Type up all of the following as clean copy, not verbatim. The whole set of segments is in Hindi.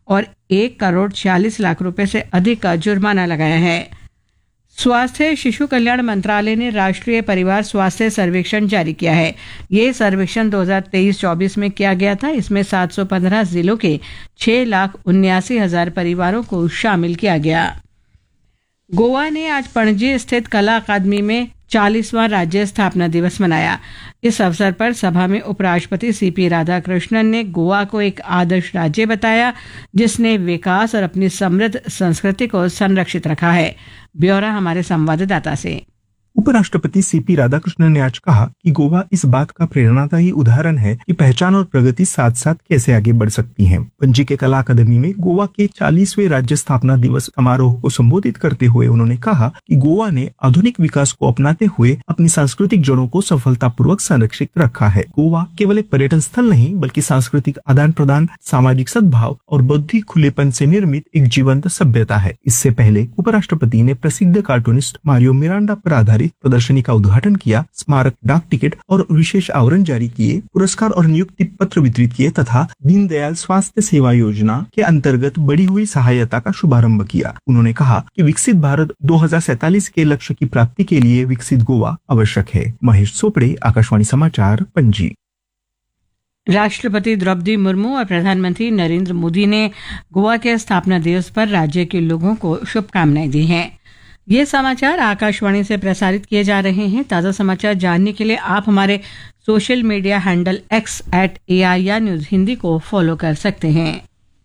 और 1,40,00,000 रुपए से अधिक का जुर्माना लगाया है। स्वास्थ्य शिशु कल्याण मंत्रालय ने राष्ट्रीय परिवार स्वास्थ्य सर्वेक्षण जारी किया है। ये सर्वेक्षण 2023-24 में किया गया था। इसमें 715 जिलों के 6,79,000 परिवारों को शामिल किया गया। गोवा ने आज पणजी स्थित कला अकादमी में 40वां राज्य स्थापना दिवस मनाया। इस अवसर पर सभा में उपराष्ट्रपति सीपी राधाकृष्णन ने गोवा को एक आदर्श राज्य बताया, जिसने विकास और अपनी समृद्ध संस्कृति को संरक्षित रखा है। ब्यौरा हमारे संवाददाता से। उपराष्ट्रपति सीपी राधाकृष्णन ने आज कहा कि गोवा इस बात का प्रेरणादायी उदाहरण है कि पहचान और प्रगति साथ साथ कैसे आगे बढ़ सकती हैं। पणजी के कला अकादमी में गोवा के 40वें राज्य स्थापना दिवस समारोह को संबोधित करते हुए उन्होंने कहा कि गोवा ने आधुनिक विकास को अपनाते हुए अपनी सांस्कृतिक जड़ों को सफलतापूर्वक संरक्षित रखा है। गोवा केवल एक पर्यटन स्थल नहीं बल्कि सांस्कृतिक आदान प्रदान, सामाजिक सद्भाव और बौद्धिक खुलेपन से निर्मित एक जीवंत सभ्यता है। इससे पहले उपराष्ट्रपति ने प्रसिद्ध कार्टूनिस्ट मारियो मिरांडा पर आधारित प्रदर्शनी का उद्घाटन किया, स्मारक डाक टिकट और विशेष आवरण जारी किए, पुरस्कार और नियुक्ति पत्र वितरित किए तथा दीनदयाल स्वास्थ्य सेवा योजना के अंतर्गत बढ़ी हुई सहायता का शुभारंभ किया। उन्होंने कहा कि विकसित भारत 2047 के लक्ष्य की प्राप्ति के लिए विकसित गोवा आवश्यक है। महेश सोपड़े, आकाशवाणी समाचार, पणजी। राष्ट्रपति द्रौपदी मुर्मू और प्रधानमंत्री नरेंद्र मोदी ने गोवा के स्थापना दिवस पर राज्य के लोगों को शुभकामनाएं दी हैं। ये समाचार आकाशवाणी से प्रसारित किए जा रहे हैं। ताज़ा समाचार जानने के लिए आप हमारे social media handle X @AIR news Hindi को फॉलो कर सकते हैं।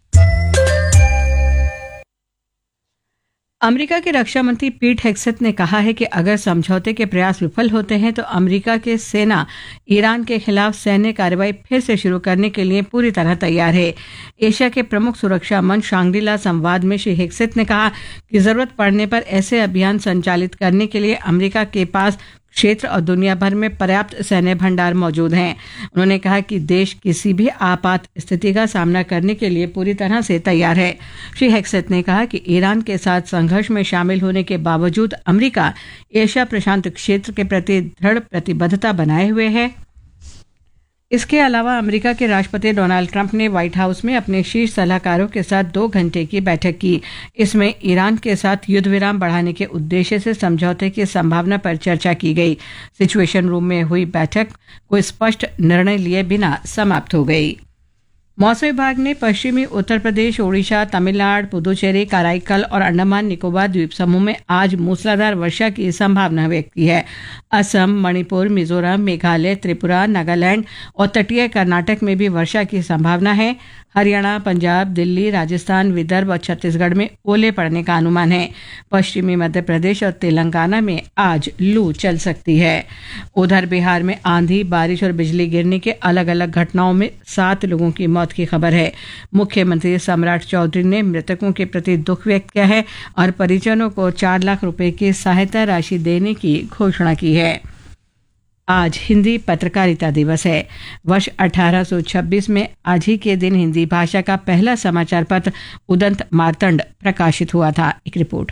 अमेरिका के रक्षा मंत्री पीट हेग्सेथ ने कहा है कि अगर समझौते के प्रयास विफल होते हैं तो अमेरिका की सेना ईरान के खिलाफ सैन्य कार्रवाई फिर से शुरू करने के लिए पूरी तरह तैयार है। एशिया के प्रमुख सुरक्षा मंच शांग्री-ला संवाद में श्री हेग्सेथ ने कहा कि जरूरत पड़ने पर ऐसे अभियान संचालित करने के लिए अमेरिका के पास क्षेत्र और दुनिया भर में पर्याप्त सैन्य भंडार मौजूद हैं। उन्होंने कहा कि देश किसी भी आपात स्थिति का सामना करने के लिए पूरी तरह से तैयार है। श्री हेग्सेथ ने कहा कि ईरान के साथ संघर्ष में शामिल होने के बावजूद अमेरिका एशिया प्रशांत क्षेत्र के प्रति दृढ़ प्रतिबद्धता बनाए हुए है। इसके अलावा अमेरिका के राष्ट्रपति डोनाल्ड ट्रंप ने व्हाइट हाउस में अपने शीर्ष सलाहकारों के साथ 2 घंटे की बैठक की। इसमें ईरान के साथ युद्ध विराम बढ़ाने के उद्देश्य से समझौते की संभावना पर चर्चा की गई। सिचुएशन रूम में हुई बैठक कोई स्पष्ट निर्णय लिए बिना समाप्त हो गई। मौसम विभाग ने पश्चिमी उत्तर प्रदेश, ओडिशा, तमिलनाडु, पुदुचेरी, कराईकल और अंडमान निकोबार द्वीप समूह में आज मूसलाधार वर्षा की संभावना व्यक्त की है। असम, मणिपुर, मिजोरम, मेघालय, त्रिपुरा, नागालैंड और तटीय कर्नाटक में भी वर्षा की संभावना है। हरियाणा, पंजाब, दिल्ली, राजस्थान, विदर्भ और छत्तीसगढ़ में ओले पड़ने का अनुमान है। पश्चिमी मध्य प्रदेश और तेलंगाना में आज लू चल सकती है। उधर बिहार में आंधी, बारिश और बिजली गिरने के अलग अलग घटनाओं में 7 लोगों की मौत की खबर है। मुख्यमंत्री सम्राट चौधरी ने मृतकों के प्रति दुख व्यक्त किया है और परिजनों को 4 लाख रुपए की सहायता राशि देने की घोषणा की है। आज हिंदी पत्रकारिता दिवस है। वर्ष 1826 में आज ही के दिन हिंदी भाषा का पहला समाचार पत्र उदंत मार्तंड प्रकाशित हुआ था। एक रिपोर्ट।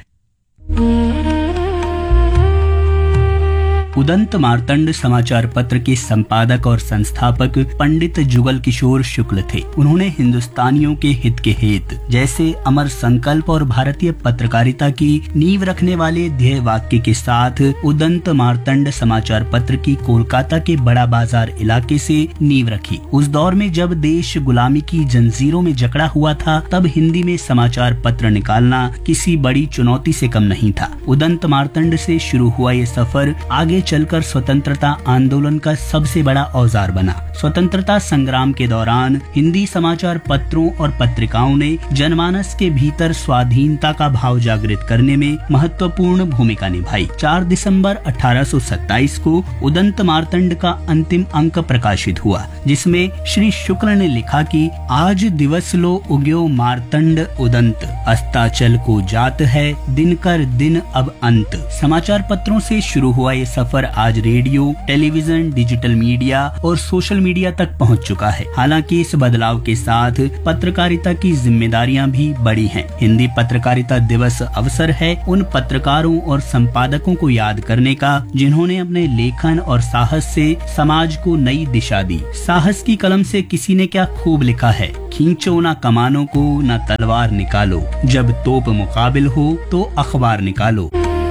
उदंत मार्तंड समाचार पत्र के संपादक और संस्थापक पंडित जुगल किशोर शुक्ल थे। उन्होंने हिंदुस्तानियों के हित के हेत जैसे अमर संकल्प और भारतीय पत्रकारिता की नींव रखने वाले ध्येय वाक्य के साथ उदंत मार्तंड समाचार पत्र की कोलकाता के बड़ा बाजार इलाके से नींव रखी। उस दौर में जब देश गुलामी की जंजीरों में जकड़ा हुआ था, तब हिंदी में समाचार पत्र निकालना किसी बड़ी चुनौती से कम नहीं था। उदंत मार्तंड से शुरू हुआ ये सफर आगे चलकर स्वतंत्रता आंदोलन का सबसे बड़ा औजार बना। स्वतंत्रता संग्राम के दौरान हिंदी समाचार पत्रों और पत्रिकाओं ने जनमानस के भीतर स्वाधीनता का भाव जागृत करने में महत्वपूर्ण भूमिका निभाई। 4 दिसंबर 1827 को उदंत मार्तंड का अंतिम अंक प्रकाशित हुआ, जिसमें श्री शुक्ल ने लिखा कि आज दिवस लो उग्यो मार्तंड उदंत, अस्ताचल को जात है दिन कर दिन अब अंत। समाचार पत्रों से शुरू हुआ ये सफर सफर आज रेडियो, टेलीविजन, डिजिटल मीडिया और सोशल मीडिया तक पहुंच चुका है। हालांकि इस बदलाव के साथ पत्रकारिता की जिम्मेदारियां भी बढ़ी हैं। हिंदी पत्रकारिता दिवस अवसर है उन पत्रकारों और संपादकों को याद करने का जिन्होंने अपने लेखन और साहस से समाज को नई दिशा दी। साहस की कलम से किसी ने क्या खूब लिखा है, खींचो ना कमानों को, ना तलवार निकालो, जब तोप मुकाबिल हो तो अखबार निकालो।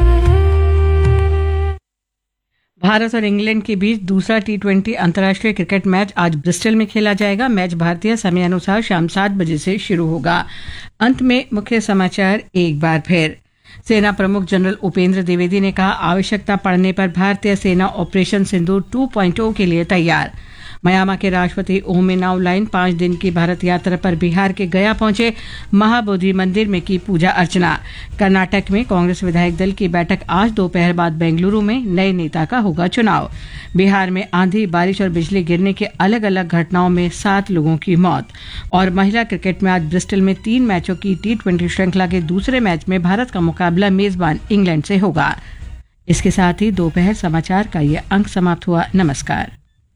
भारत और इंग्लैंड के बीच दूसरा T20 अंतर्राष्ट्रीय क्रिकेट मैच आज ब्रिस्टल में खेला जाएगा। मैच भारतीय समय अनुसार शाम 7 बजे से शुरू होगा। अंत में मुख्य समाचार एक बार फिर। सेना प्रमुख जनरल उपेंद्र द्विवेदी ने कहा, आवश्यकता पड़ने पर भारतीय सेना ऑपरेशन सिंदूर 2.0 के लिए तैयार। म्यांमा के राष्ट्रपति ऊ मिन्त ऑनलाइन 5 दिन की भारत यात्रा पर बिहार के गया पहुंचे, महाबोधि मंदिर में की पूजा अर्चना। कर्नाटक में कांग्रेस विधायक दल की बैठक आज दोपहर बाद बेंगलुरु में, नए नेता का होगा चुनाव। बिहार में आंधी, बारिश और बिजली गिरने के अलग अलग घटनाओं में 7 लोगों की मौत। और महिला क्रिकेट में आज ब्रिस्टल में 3 मैचों की T20 श्रृंखला के दूसरे मैच में भारत का मुकाबला मेजबान इंग्लैंड से होगा। इसके साथ ही दोपहर समाचार का ये अंक समाप्त हुआ। नमस्कार।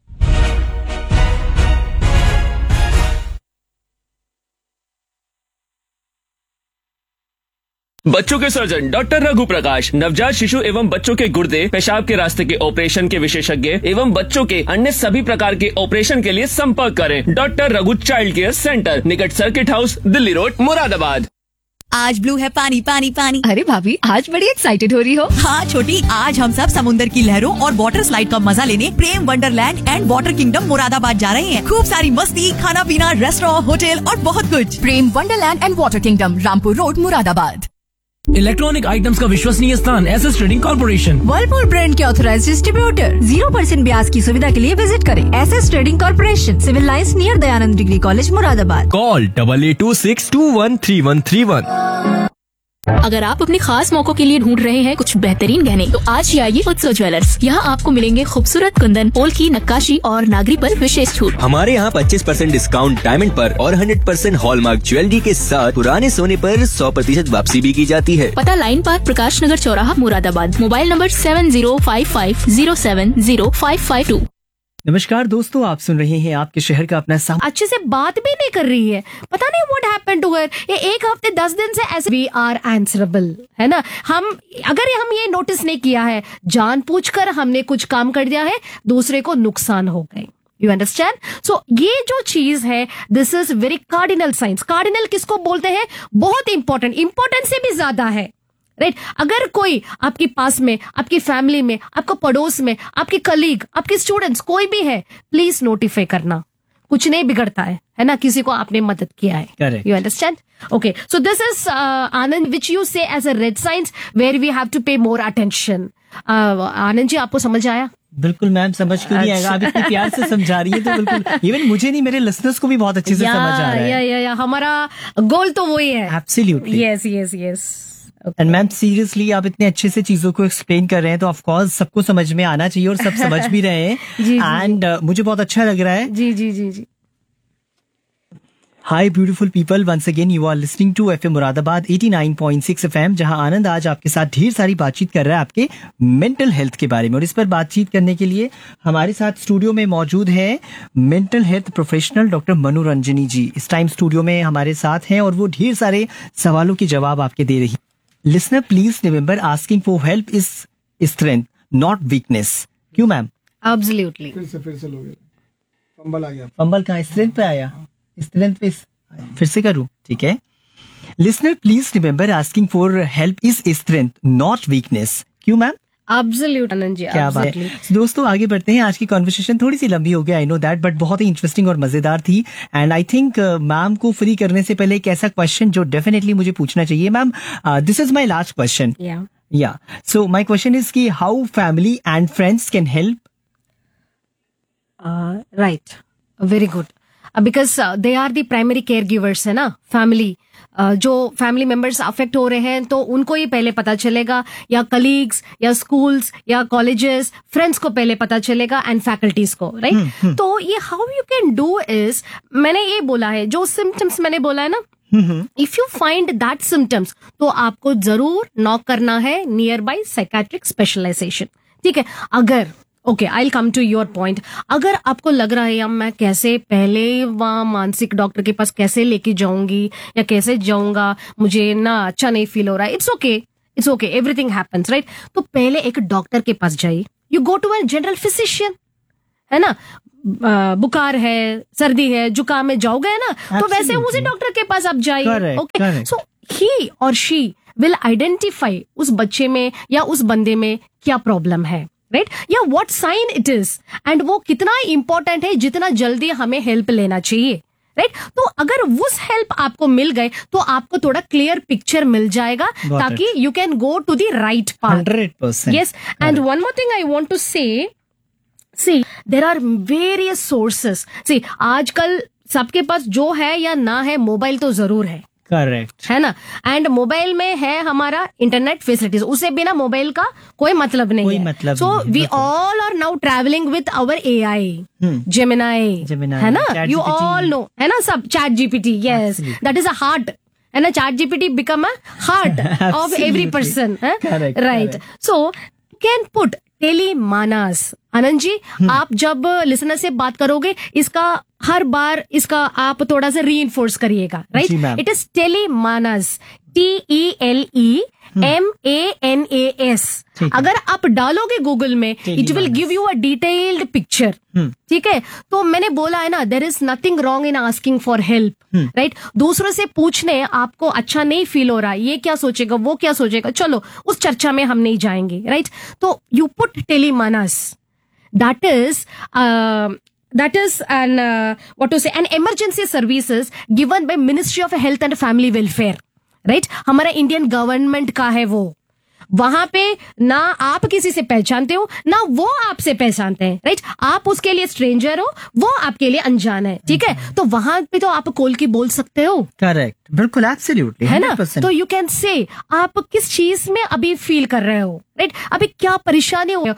बच्चों के सर्जन डॉक्टर रघु प्रकाश, नवजात शिशु एवं बच्चों के गुर्दे, पेशाब के रास्ते के ऑपरेशन के विशेषज्ञ एवं बच्चों के अन्य सभी प्रकार के ऑपरेशन के लिए संपर्क करें। Doctor Raghu child care centre, निकट circuit house, Delhi road, Moradabad. आज ब्लू है पानी पानी पानी। अरे भाभी, आज बड़ी एक्साइटेड हो रही हो। हाँ छोटी, आज हम सब समुद्र की लहरों और वाटर स्लाइड का मजा लेने प्रेम Wonderland and water kingdom Moradabad जा रहे हैं। खूब सारी मस्ती, खाना पीना, रेस्टोरेंट, होटल और बहुत कुछ। प्रेम Wonderland and water kingdom, Rampur road, Moradabad. Electronic items का विश्वसनीय स्थान, SS trading corporation. Whirlpool brand के ऑथराइज्ड डिस्ट्रीब्यूटर। 0% ब्याज की सुविधा के लिए विजिट करें SS trading corporation, civil lines near Dayanand degree college, Moradabad. Call 8826213131। अगर आप अपने खास मौकों के लिए ढूंढ रहे हैं कुछ बेहतरीन गहने, तो आज ही आइए उत्सव ज्वेलर्स। यहाँ आपको मिलेंगे खूबसूरत कुंदन, पोल की नक्काशी और नागरी पर विशेष छूट। हमारे यहाँ 25% डिस्काउंट डायमंड पर और 100% हॉलमार्क ज्वेलरी के साथ पुराने सोने पर 100% वापसी भी की जाती है। पता लाइन पार्क, प्रकाश नगर चौराहा, मुरादाबाद। Mobile number 7055070552। नमस्कार दोस्तों, आप सुन रहे हैं आपके शहर का अपना अच्छे से बात भी नहीं कर रही है, पता नहीं व्हाट हैपेंड टू हर। ये 1 हफ्ते 10 दिन से ऐसे वी आर आंसरेबल है ना। हम ये नोटिस नहीं किया है, जानबूझकर हमने कुछ काम कर दिया है, दूसरे को नुकसान हो गए। You understand? सो ये जो चीज है, this is very cardinal science. Cardinal किसको बोलते हैं? बहुत इंपॉर्टेंट, इंपॉर्टेंट से भी ज्यादा है, राइट? अगर कोई आपके पास में, आपकी फैमिली में, आपको पड़ोस में, आपके कलीग, आपके स्टूडेंट्स कोई भी है, प्लीज नोटिफाई करना। कुछ नहीं बिगड़ता है ना, किसी को आपने मदद किया है। Correct. You understand? Okay, so this is Anand, which you say as a red signs where we have to pay more attention. Anand ji, आपको समझ आया? बिल्कुल मैम, समझ क्यों नहीं आएगा? आप इतने प्यार से समझा रही है तो बिल्कुल, इवन मुझे नहीं, मेरे लिसनर्स को भी बहुत अच्छे से समझ आ रहा है। हमारा गोल तो वही है। Absolutely, yes yes yes. And ma'am seriously आप इतने अच्छे से चीजों को एक्सप्लेन कर रहे हैं, तो ऑफ कोर्स सबको समझ में आना चाहिए और सब समझ भी रहे हैं। एंड मुझे बहुत अच्छा लग रहा है। जी जी जी जी। हाय beautiful people, once again you are listening to FM Moradabad 89.6 FM, जहां आनंद आज आपके साथ ढेर सारी बातचीत कर रहा है आपके मेंटल हेल्थ के बारे में। और इस पर बातचीत करने के लिए हमारे साथ स्टूडियो में मौजूद है मेंटल हेल्थ प्रोफेशनल डॉक्टर मनोरंजनी जी। इस टाइम स्टूडियो में हमारे साथ हैं और वो ढेर सारे सवालों के जवाब आपके दे रही। Listener please remember, asking for help is strength not weakness. क्यों मैम? एब्सोल्युटली। फिर से लो गया, फंबल आ गया। फंबल कहाँ? स्ट्रेंथ पे आया, स्ट्रेंथ पे फिर से करूं? ठीक है। Listener please remember, asking for help is strength not weakness. क्यों मैम? एब्सोल्यूट आनंद जी, क्या बात है। दोस्तों आगे बढ़ते हैं। आज की कॉन्वर्सेशन थोड़ी सी लंबी हो गई, आई नो दैट, बट बहुत ही इंटरेस्टिंग और मजेदार थी। एंड आई थिंक मैम को फ्री करने से पहले एक ऐसा क्वेश्चन जो डेफिनेटली मुझे पूछना चाहिए। Ma'am, this is my last question. या सो माई क्वेश्चन इज कि how family and friends can help? Right, very good, because they are the primary care givers है ना। फैमिली, जो फैमिली मेंबर्स अफेक्ट हो रहे हैं तो उनको ही पहले पता चलेगा, या कलीग्स, या स्कूल्स, या कॉलेजेस, फ्रेंड्स को पहले पता चलेगा, एंड फैकल्टीज को, राइट? तो ये how you can do is, मैंने ये बोला है, जो सिम्टम्स मैंने बोला है ना, if you find that symptoms, तो आपको जरूर नॉक करना है नियर बाय साइकेट्रिक स्पेशलाइजेशन। ठीक है, अगर okay I will come to your point, अगर आपको लग रहा है यार मैं कैसे पहले वहाँ मानसिक डॉक्टर के पास कैसे लेके जाऊंगी या कैसे जाऊंगा, मुझे ना अच्छा नहीं फील हो रहा है, it's okay everything happens right. तो पहले एक डॉक्टर के पास जाइए, you go to a general physician, है ना, बुखार है, सर्दी है, जुकाम है, जाओगे ना, तो वैसे उसी डॉक्टर के पास आप जाइए। ओके, सो ही और शी विल आइडेंटिफाई उस बच्चे में या उस बंदे में क्या प्रॉब्लम है, राइट, या what sign it is, and वो कितना इंपॉर्टेंट है, जितना जल्दी हमें हेल्प लेना चाहिए, राइट। तो अगर उस हेल्प आपको मिल गए तो आपको थोड़ा क्लियर पिक्चर मिल जाएगा, ताकि you can go to the right path. 100%. Yes, and one more thing I want to से, सी देयर आर वेरियस सोर्सेस। सी आजकल सबके पास जो है या ना है, मोबाइल तो जरूर है, करेक्ट, है ना, एंड मोबाइल में है हमारा इंटरनेट फैसिलिटीज, उसे बिना मोबाइल का कोई मतलब नहीं है। So we all are now travelling with our AI, Gemini, है ना, यू ऑल नो, है ना, सब chat GPT, yes, that is a heart, है ना, chat GPT become a heart of every person, right. So can put Tele-MANAS. Anand ji, आप जब लिसनर से बात करोगे, इसका हर बार इसका आप थोड़ा सा रीइंफोर्स करिएगा, right. It is Tele-MANAS, TELEMANAS। अगर आप डालोगे गूगल में, it will give you a detailed picture, ठीक है। तो मैंने बोला है ना, there is nothing wrong in asking for help, right. दूसरों से पूछने आपको अच्छा नहीं फील हो रहा, ये क्या सोचेगा, वो क्या सोचेगा, चलो उस चर्चा में हम नहीं जाएंगे, राइट। तो you put Tele-MANAS, that is an what to say, an emergency services given by Ministry of Health and Family Welfare, right। हमारा इंडियन गवर्नमेंट का है वो, वहां पे ना आप किसी से पहचानते हो ना वो आपसे पहचानते हैं, राइट। आप उसके लिए स्ट्रेंजर हो, वो आपके लिए अनजान है, ठीक है। तो वहां पे तो आप खोल के बोल सकते हो, करेक्ट, बिल्कुल, एब्सोल्युटली, है ना। तो यू कैन से आप किस चीज में अभी फील कर रहे हो, राइट, अभी क्या परेशानी हो।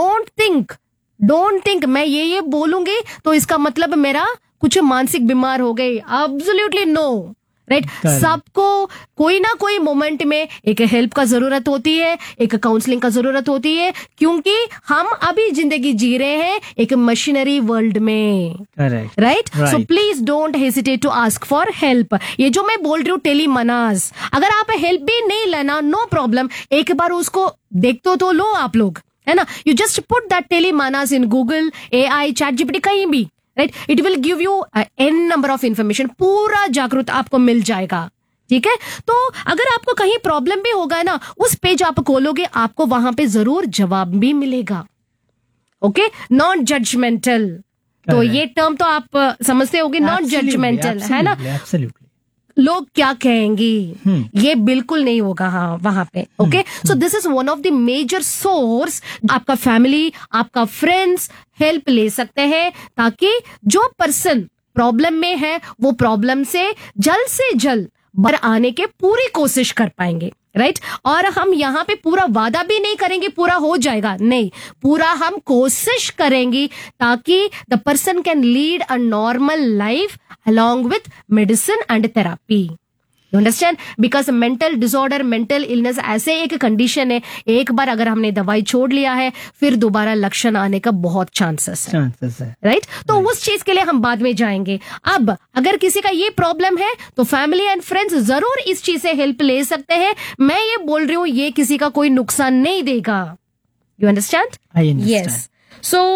डोंट थिंक मैं ये बोलूंगी तो इसका मतलब मेरा कुछ मानसिक बीमार हो गई, एब्सोल्युटली नो, राइट। सबको कोई ना कोई मोमेंट में एक हेल्प का जरूरत होती है, एक काउंसलिंग का जरूरत होती है, क्योंकि हम अभी जिंदगी जी रहे हैं एक मशीनरी वर्ल्ड में, right. So please don't hesitate to ask for help. ये जो मैं बोल रही हूँ टेलीमानस, अगर आप हेल्प भी नहीं लेना, नो प्रॉब्लम, एक बार उसको देख तो लो आप लोग, है ना। You just put that Tele-MANAS in Google, AI, chat GPT, कहीं भी, right. It will give you n number of information, पूरा जागरूक आपको मिल जाएगा, ठीक है। तो अगर आपको कहीं प्रॉब्लम भी होगा ना, उस पेज आप खोलोगे, आपको वहां पे जरूर जवाब भी मिलेगा, ओके। नॉन जजमेंटल, तो ये टर्म तो आप समझते होंगे, नॉन जजमेंटल, है ना। लोग क्या कहेंगे, ये बिल्कुल नहीं होगा, हाँ, वहां पे, okay. So this is one of the major source, आपका फैमिली, आपका फ्रेंड्स हेल्प ले सकते हैं, ताकि जो पर्सन प्रॉब्लम में है वो प्रॉब्लम से जल्द बाहर आने के पूरी कोशिश कर पाएंगे, राइट। और हम यहाँ पे पूरा वादा भी नहीं करेंगे पूरा हो जाएगा, नहीं, पूरा हम कोशिश करेंगे ताकि the person can lead a normal life along with medicine and therapy, you understand, because mental disorder, mental illness ऐसे एक कंडीशन है, एक बार अगर हमने दवाई छोड़ लिया है, फिर दोबारा लक्षण आने का बहुत चांसेस है, राइट। तो उस चीज के लिए हम बाद में जाएंगे। अब अगर किसी का ये प्रॉब्लम है तो फैमिली एंड फ्रेंड्स जरूर इस चीज से हेल्प ले सकते हैं। मैं ये बोल रही हूँ, ये किसी का कोई नुकसान नहीं देगा, you understand, yes. So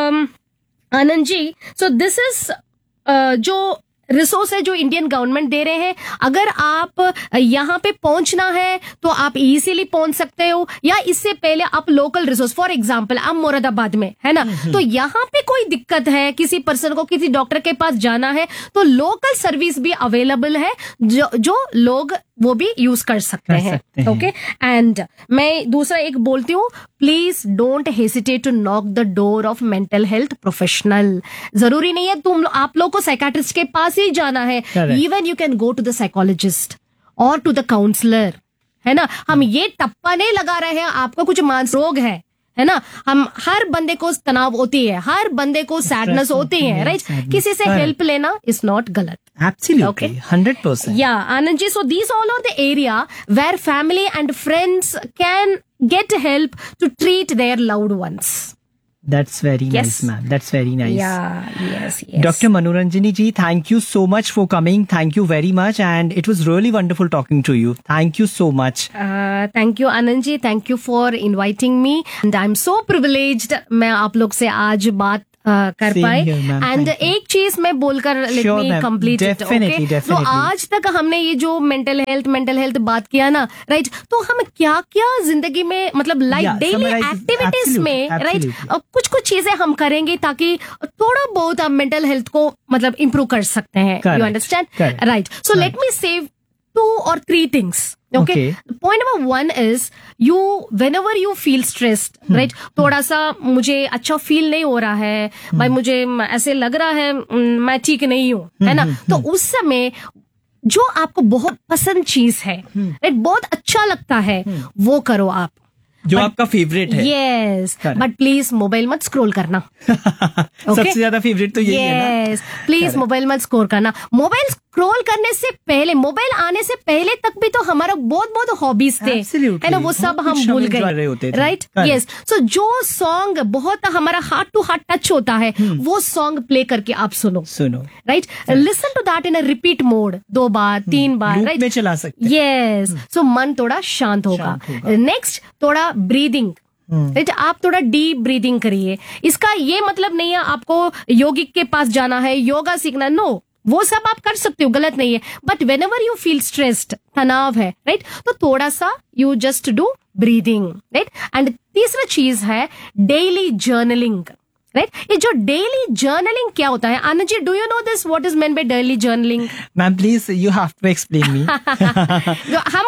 Anand ji, so this is जो रिसोर्स है जो इंडियन गवर्नमेंट दे रहे हैं, अगर आप यहाँ पे पहुंचना है तो आप इजीली पहुंच सकते हो, या इससे पहले आप लोकल रिसोर्स, फॉर एग्जांपल आप मुरादाबाद में, है ना, तो यहाँ पे कोई दिक्कत है, किसी पर्सन को किसी डॉक्टर के पास जाना है, तो लोकल सर्विस भी अवेलेबल है, जो लोग वो भी यूज कर सकते हैं, ओके। एंड मैं दूसरा एक बोलती हूँ, please don't hesitate to knock the door of mental health professional. जरूरी नहीं है आप लोग को साइकाट्रिस्ट के पास ही जाना है, even you can go to the psychologist और टू द काउंसलर, है ना। हम ये टप्पा नहीं लगा रहे हैं आपको कुछ मानसिक रोग है है ना, हम हर बंदे को तनाव होती है, हर बंदे को सैडनेस होती है, राइट? किसी से हेल्प लेना इज नॉट गलत. Absolutely, 100%. Yeah, Anand ji, so these all are the area where family and friends can get help to treat their loved ones. That's very Yes. nice, ma'am. That's very nice. Yeah, yes. Dr. Manoranjani ji, thank you so much for coming. Thank you very much, and it was really wonderful talking to you. Thank you so much. Thank you Anand ji, thank you for inviting me, and I'm so privileged मैं आप लोग से आज बात कर Same पाए. here, ma'am. And Thank you. एक चीज मैं बोलकर late Sure, me ma'am. Complete it. Definitely, okay, तो definitely. आज तक हमने ये जो मेंटल हेल्थ बात किया ना, राइट? तो हम क्या क्या जिंदगी में मतलब like Yeah, daily summarize- activities absolutely, में, राइट, absolutely. कुछ चीजें हम करेंगे ताकि थोड़ा बहुत हम मेंटल हेल्थ को मतलब इम्प्रूव कर सकते हैं. Correct, you understand, correct. Right? So let me save 2 or 3 things. Okay. Point number 1 is whenever you feel stressed, right? थोड़ा सा मुझे अच्छा फील नहीं हो रहा है, भाई मुझे ऐसे लग रहा है मैं ठीक नहीं हूँ, है ना? तो उस समय जो आपको बहुत पसंद चीज है, राइट, बहुत अच्छा लगता है, वो करो आप. जो आपका फेवरेट है. यस, बट प्लीज मोबाइल मत स्क्रॉल करना. सबसे ज्यादा फेवरेट तो यही है ना. यस, प्लीज मोबाइल मत स्क्रॉल करना. मोबाइल स्क्रॉल करने से पहले, मोबाइल आने से पहले तक भी तो हमारा बहुत हॉबीज थे, है ना, वो सब हम भूल गए, राइट? यस, सो जो सॉन्ग बहुत हमारा हार्ट टू हार्ट टच होता है, वो सॉन्ग प्ले करके आप सुनो, right? Listen to that in a repeat mode 2 bar 3 bar, right? में चला सकते. यस, सो मन थोड़ा शांत होगा. नेक्स्ट, थोड़ा ब्रीदिंग, राइट? आप थोड़ा डीप ब्रीदिंग करिए. इसका ये मतलब नहीं है आपको योगिक के पास जाना है, योगा सीखना, नो, वो सब आप कर सकते हो, गलत नहीं है. But when ever you feel stressed, तनाव है, राइट, तो थोड़ा सा you just do breathing, right? And तीसरा चीज है डेली जर्नलिंग, राइट? ये जो डेली जर्नलिंग क्या होता है, Anand ji, do you know this, what is meant by daily journaling? Ma'am please you have to explain me. हम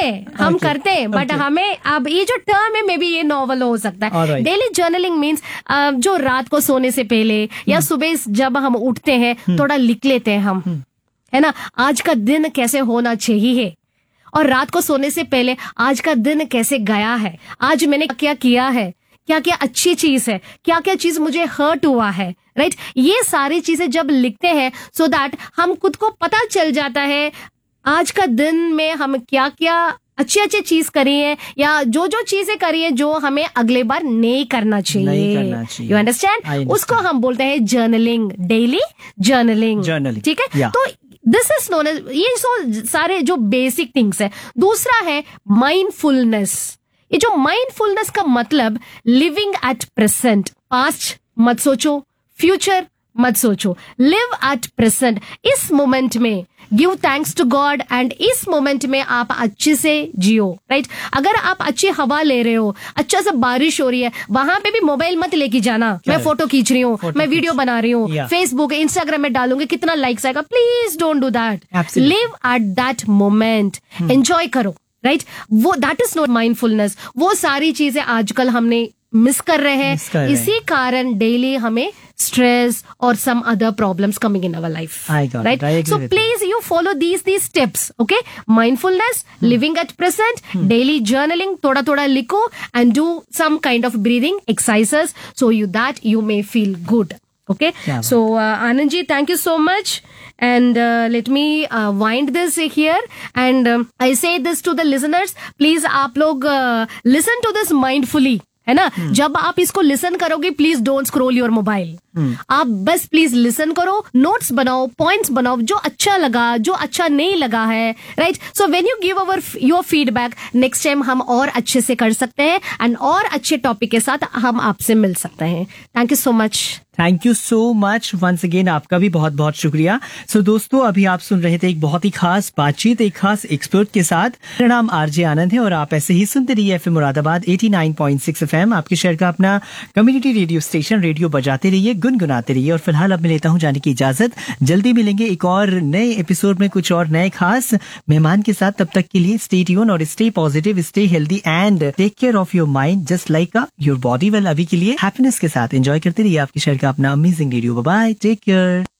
करते हैं, बट हमें अब ये जो टर्म है, मे बी ये नॉवल हो सकता है. डेली जर्नलिंग मीन्स जो रात को सोने से पहले या सुबह जब हम उठते हैं, थोड़ा लिख लेते हैं हम, है ना, आज का दिन कैसे होना चाहिए, और रात को सोने से पहले आज का दिन कैसे गया है, आज मैंने क्या किया है, क्या क्या अच्छी चीज है, क्या क्या चीज मुझे हर्ट हुआ है, राइट? ये सारी चीजें जब लिखते हैं, सो दैट हम खुद को पता चल जाता है आज का दिन में हम क्या क्या अच्छी चीज करी है, या जो चीजें करी है जो हमें अगले बार नहीं करना चाहिए. You understand? उसको हम बोलते हैं जर्नलिंग, डेली जर्नलिंग, ठीक है? तो दिस इज नोन एज, ये सारे जो बेसिक थिंग्स है. दूसरा है माइंडफुलनेस. ये जो माइंडफुलनेस का मतलब लिविंग एट प्रेजेंट. पास्ट मत सोचो, फ्यूचर मत सोचो, लिव एट प्रेजेंट. इस मोमेंट में give thanks to God, and इस मोमेंट में आप अच्छे से जियो, राइट? अगर आप अच्छी हवा ले रहे हो, अच्छा सा बारिश हो रही है, वहां पे भी मोबाइल मत लेके जाना. मैं फोटो खींच रही हूँ, मैं वीडियो बना रही हूँ, फेसबुक इंस्टाग्राम में डालूंगी, कितना लाइक्स आएगा. Please don't do that. Live at that moment, enjoy करो, राइट? वो दैट इज नॉट माइंडफुलनेस. वो सारी चीजें आजकल हमने मिस कर रहे हैं. इसी कारण डेली हमें स्ट्रेस और some other problems coming in our life, right? So please you follow these steps, okay? Mindfulness, living at present, daily journaling, थोड़ा थोड़ा लिखो, and do some kind of breathing exercises, so you that you may feel good. Okay, so Anand ji, thank you so much, and let me wind this here, and I say this to the listeners, please आप लोग listen to this mindfully, है ना? जब आप इसको लिसन करोगे, please don't scroll your mobile. आप बस प्लीज लिसन करो, नोट्स बनाओ, पॉइंट्स बनाओ, जो अच्छा लगा, जो अच्छा नहीं लगा है, right? So when you give our your feedback, next time हम और अच्छे से कर सकते हैं, एंड और अच्छे टॉपिक के साथ हम आपसे मिल सकते हैं. Thank you so much. Thank you so much once again, आपका भी बहुत बहुत शुक्रिया. सो दोस्तों, अभी आप सुन रहे थे एक बहुत ही खास बातचीत एक खास एक्सपर्ट के साथ. मेरा नाम आरजे आनंद है, और आप ऐसे ही सुनते रहिए एफएम मुरादाबाद 89.6 FM, आपके शहर का अपना कम्युनिटी रेडियो स्टेशन. रेडियो बजाते रहिए, गुनगुनाते रहिए. और फिलहाल अब मैं लेता हूँ जाने की इजाजत. जल्दी मिलेंगे एक और नए एपिसोड में कुछ और नए खास मेहमान के साथ. तब तक के लिए स्टे ट्यून और stay positive, stay healthy, and take care of your mind just like your body. Well, अभी के लिए हैप्पीनेस के साथ एंजॉय करते रहिए आपके शहर का अपना amazing radio. Bye bye, take care.